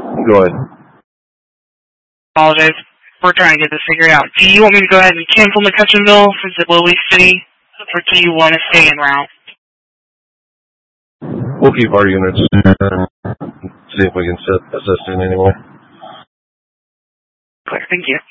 Go ahead. Apologize. We're trying to get this figured out. Do you want me to go ahead and cancel McCutcheonville since it's Lily City, or do you want to stay en route? We'll keep our units there and see if we can assist in any way. Clear, thank you.